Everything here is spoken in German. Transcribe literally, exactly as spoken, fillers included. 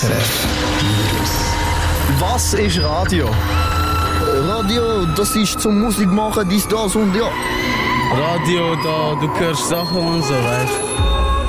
Was ist Radio? Radio, das ist zum Musik machen, dies, das und ja. Radio, da, du hörst Sachen und so, weißt du.